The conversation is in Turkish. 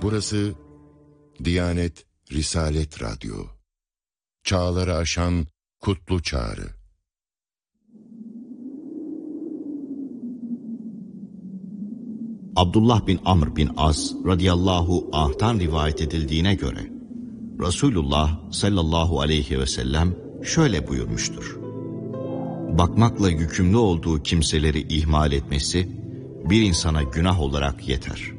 Burası Diyanet Risalet Radyo. Çağları aşan kutlu çağrı. Abdullah bin Amr bin As radıyallahu anh'tan rivayet edildiğine göre Resulullah sallallahu aleyhi ve sellem şöyle buyurmuştur: bakmakla yükümlü olduğu kimseleri ihmal etmesi bir insana günah olarak yeter.